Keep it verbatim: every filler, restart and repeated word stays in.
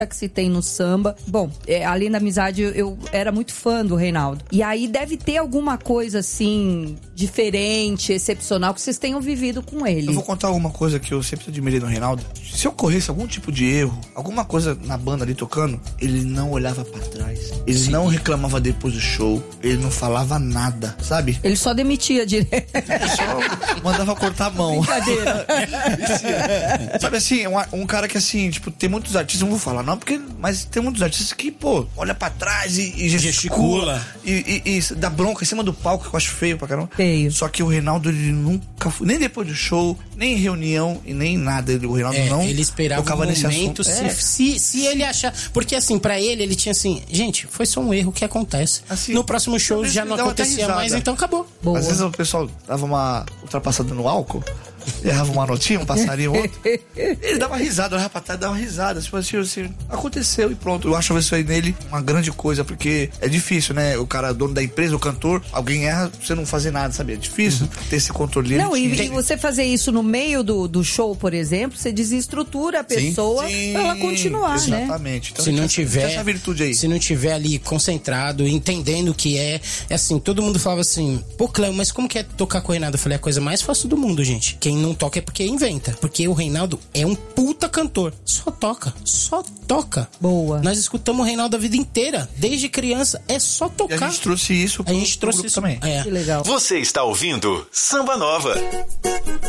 que se tem no samba. Bom, é, além da amizade, eu, eu era muito fã do Reinaldo. E aí deve ter alguma coisa, assim, diferente, excepcional, que vocês tenham vivido com ele. Eu vou contar alguma coisa que eu sempre admirei no Reinaldo. Se ocorresse algum tipo de erro, alguma coisa na banda ali tocando, ele não olhava pra trás. Ele Sim. não reclamava depois do show. Ele não falava nada, sabe? Ele só demitia direto. Ele só mandava cortar a mão. Brincadeira. Sabe assim, um, um cara que assim, tipo, tem muitos artistas, não vou falar não, porque, mas tem muitos artistas que, pô, olha pra trás e, e gesticula. E, e, e dá bronca em cima do palco, que eu acho feio pra caramba. Feio. Só que o Reinaldo, ele nunca foi, nem depois do show, nem em reunião e nem nada. O Reinaldo é, não ele esperava tocava um nesse momento assunto. Se, É. se, se ele achar... Porque assim, pra ele, ele tinha assim... Gente, foi só um erro que acontece. Assim, no próximo show já não acontecia mais, então acabou. Boa. Às vezes o pessoal dava uma ultrapassada no álcool, errava uma notinha, um passarinho, outro. Ele dava risada, olhava pra trás, dava risada. Tipo assim, assim, aconteceu e pronto. Eu acho isso aí nele uma grande coisa, porque é difícil, né? O cara, dono da empresa, o cantor, alguém erra, você não fazer nada, sabe? É difícil uhum. ter esse controle. Não, e, e você fazer isso no meio do, do show, por exemplo, você desestrutura a pessoa sim, pra ela continuar, exatamente. né? Exatamente. Então, se não tiver, essa virtude aí. Se não tiver ali concentrado, entendendo o que é, é assim, todo mundo falava assim, pô, Cléo, mas como que é tocar com o Reinaldo? Eu falei, é a coisa mais fácil do mundo, gente. Quem não toca é porque inventa. Porque o Reinaldo é um puta cantor. Só toca. Só toca. Boa. Nós escutamos o Reinaldo a vida inteira. Desde criança. É só tocar. E a gente trouxe isso pro, a gente trouxe pro isso também. É. Que legal. Você está ouvindo Samba Nova.